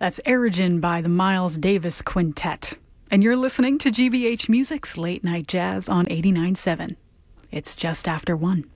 That's Origin by the Miles Davis Quintet. And you're listening to GBH Music's Late Night Jazz on 89.7. It's just after 1.